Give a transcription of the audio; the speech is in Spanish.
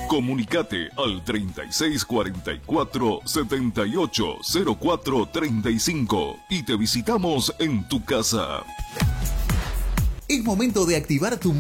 Comunicate al 3644-780435 y te visitamos en tu casa. Es momento de activar tu